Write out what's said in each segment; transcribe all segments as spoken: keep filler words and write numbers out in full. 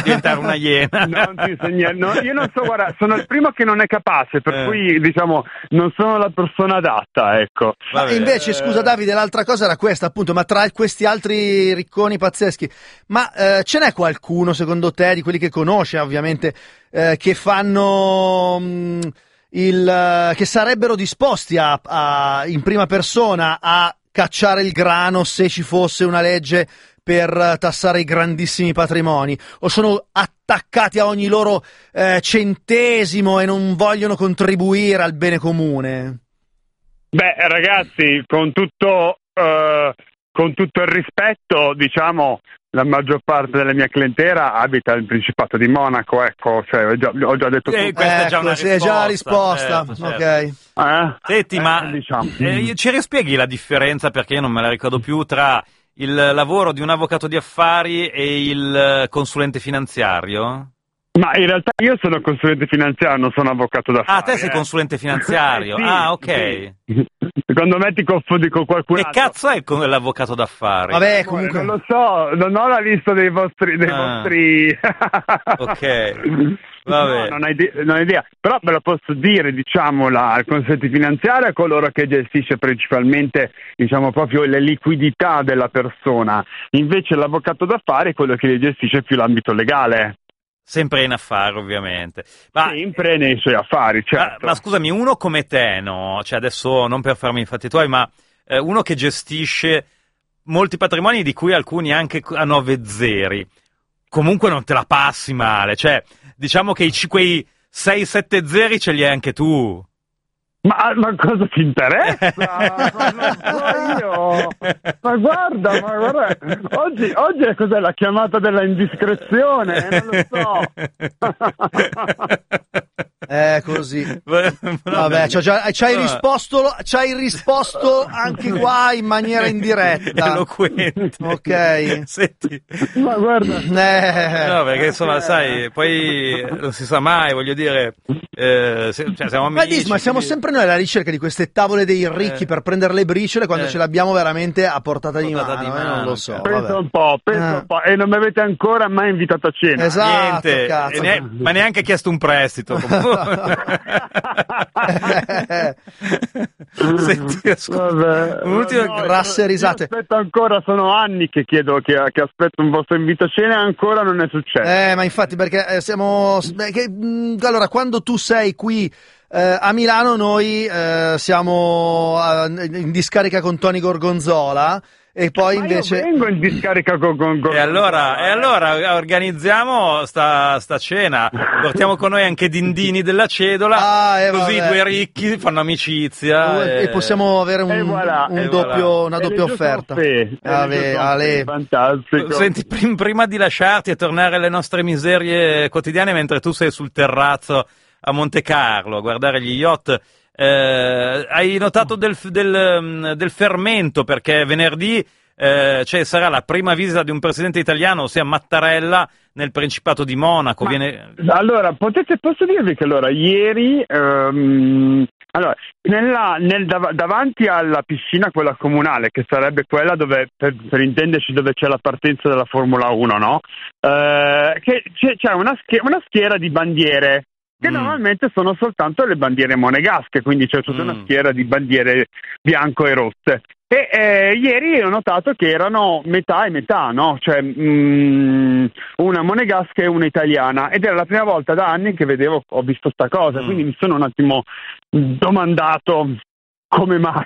diventare una iena. Non ti insegna, no, io non so, guarda, sono il primo che non è capace, per Eh. cui diciamo non sono la persona adatta, ecco. Ma invece, scusa Davide, l'altra cosa era questa, appunto, ma tra questi altri ricconi pazzeschi, ma eh, ce n'è qualcuno, secondo te, di quelli che conosci, ovviamente, eh, che fanno mh, il eh, che sarebbero disposti a, a in prima persona a cacciare il grano se ci fosse una legge per tassare i grandissimi patrimoni, o sono attaccati a ogni loro eh, centesimo e non vogliono contribuire al bene comune? Beh, ragazzi, con tutto eh, con tutto il rispetto, diciamo, la maggior parte della mia clientela abita nel Principato di Monaco, ecco, cioè, ho, già, ho già detto Eh, tutto. questa è già Ecco, una sì, è già la risposta. risposta. Certo, certo. Ok. Eh? Senti, Eh, ma diciamo. eh, ci rispieghi la differenza, perché io non me la ricordo più, tra il lavoro di un avvocato di affari e il eh, consulente finanziario? Ma in realtà io sono consulente finanziario, non sono avvocato d'affari. Ah, te sei eh. consulente finanziario. Sì, Ah, ok. sì. Secondo me ti confondi con qualcun Che altro. cazzo è il con- l'avvocato d'affari? Vabbè, Amore, comunque. non lo so, non ho la lista dei vostri... Dei Ah. vostri... Ok, va No, bene. non ho idea, non ho idea, però ve lo posso dire, diciamo, la, il consulente finanziario è coloro che gestisce principalmente, diciamo, proprio le liquidità della persona, invece l'avvocato d'affari è quello che gestisce più l'ambito legale. Sempre in affari, ovviamente. Ma, Sempre nei suoi affari, ma, certo. ma scusami, uno come te, no? Cioè adesso non per farmi i fatti tuoi, ma eh, uno che gestisce molti patrimoni di cui alcuni anche a nove zeri, comunque non te la passi male, cioè diciamo che i, ci- quei sei sette zeri ce li hai anche tu. Ma, ma cosa ti interessa? Ma non so io. Ma guarda, ma guarda, oggi, oggi è cos'è la chiamata della indiscrezione? Non lo so. È così. Vabbè, ci hai, ci hai risposto, ci hai risposto anche qua in maniera indiretta. Eloquente. Ok. Senti. Ma guarda, Eh, No, perché insomma, sai, poi non si sa mai, voglio dire, eh, se- cioè, siamo ma, amici. dis, ma siamo quindi- sempre noi alla ricerca di queste tavole dei ricchi Eh. per prendere le briciole quando Eh. ce l'abbiamo veramente a portata di Portata mano, di eh, non mano, lo so. cazzo. pensa Vabbè. un po', pensa Eh. un po', e non mi avete ancora mai invitato a cena. Esatto, Niente, cazzo. e ne- ma neanche chiesto un prestito. Senti, ascolta, Vabbè. un'ultima No, grasse io- risate. io aspetto ancora, sono anni che chiedo, che, che aspetto un vostro invito a cena e ancora non è successo. Eh, ma infatti perché eh, siamo... beh, che, mh, allora, quando tu sei qui eh, a Milano, noi eh, siamo eh, in discarica con Tony Gorgonzola e poi Ma invece... io vengo in discarica con, con, con E allora, e allora organizziamo sta, sta cena, portiamo con noi anche Dindini della Cedola, Ah, eh, così vabbè. due ricchi fanno amicizia. e possiamo avere un, E voilà, un e doppio, voilà. una E doppia le offerta. giuste offerte, e le Ale, giuste ale. offerte, fantastico. Senti, prim- prima di lasciarti e tornare alle nostre miserie quotidiane, mentre tu sei sul terrazzo a Monte Carlo a guardare gli yacht, eh, hai notato del, del, del fermento, perché venerdì eh, cioè, sarà la prima visita di un presidente italiano, ossia Mattarella, nel Principato di Monaco. Ma- Viene... Allora, potete, posso dirvi che allora ieri, ehm, allora, nella, nel, dav- davanti alla piscina, quella comunale, che sarebbe quella dove, per, per intenderci, dove c'è la partenza della Formula uno, no? Eh, che c'è, c'è una, schie- una schiera di bandiere, che Mm. normalmente sono soltanto le bandiere monegasche, quindi c'è tutta Mm. una schiera di bandiere bianco e rosse. E eh, ieri ho notato che erano metà e metà, no? Cioè mm, una monegasca e una italiana, ed era la prima volta da anni che vedevo, ho visto sta cosa, Mm. quindi mi sono un attimo domandato come mai.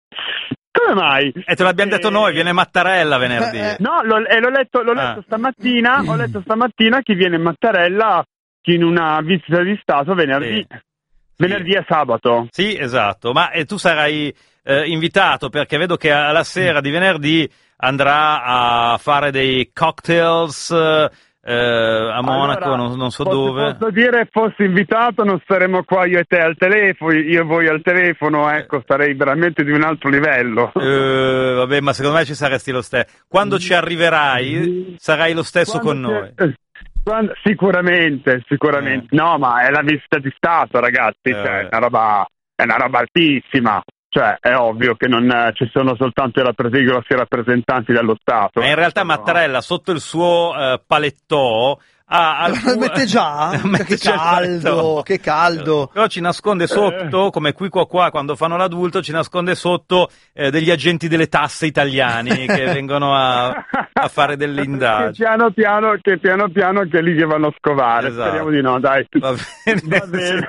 Come mai? E te l'abbiamo detto Eh, noi, viene Mattarella venerdì. Eh, No, l'ho, eh, l'ho letto, l'ho letto Ah. stamattina, ho letto stamattina che viene Mattarella in una visita di Stato venerdì. Sì. Venerdì e sabato. Sì, esatto, ma e tu sarai eh, invitato, perché vedo che alla sera di venerdì andrà a fare dei cocktails eh, a Monaco, Allora, non, non so posso, dove. Posso dire, fossi invitato non staremmo qua io e te al telefono, io e voi al telefono, ecco, sarei veramente di un altro livello. Eh, vabbè, ma secondo me ci saresti lo stesso. Quando ci arriverai sarai lo stesso Quando con c'è- noi. eh, quando- sicuramente, sicuramente. No, ma è la visita di Stato, ragazzi, Eh, cioè, vabbè. è una roba, è una roba altissima. Cioè, è ovvio che non eh, ci sono soltanto i, rappres- i grossi rappresentanti dello Stato. Ma in realtà No. Mattarella sotto il suo eh, palettò ha alcun... mette già? Mette che già il caldo, letto. che caldo. Però ci nasconde sotto, come qui qua qua quando fanno l'adulto, ci nasconde sotto eh, degli agenti delle tasse italiani che vengono a, a fare delle indagini. Che piano piano, che piano piano che li devono scovare. Esatto. Speriamo di no, dai. Va bene. Va bene.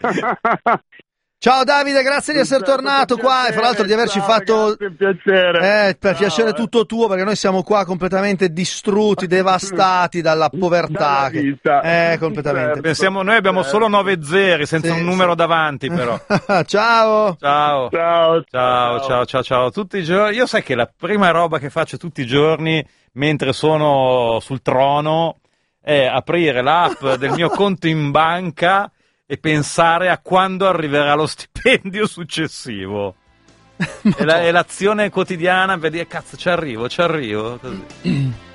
Ciao Davide, grazie di essere tornato qua e fra l'altro di averci ciao, fatto ragazzi, un piacere. Eh, per Ciao, piacere eh. tutto tuo, perché noi siamo qua completamente distrutti, devastati dalla povertà. Dalla che- vita. Eh, completamente. Certo. Pensiamo, noi abbiamo solo nove zeri senza Sì, un numero sì. davanti però. Ciao. Ciao. Ciao, Ciao, ciao, ciao, ciao. Tutti i giorni. Io sai che la prima roba che faccio tutti i giorni mentre sono sul trono è aprire l'app del mio conto in banca e pensare a quando arriverà lo stipendio successivo. È, la- è l'azione quotidiana per dire cazzo ci arrivo, ci arrivo. Così.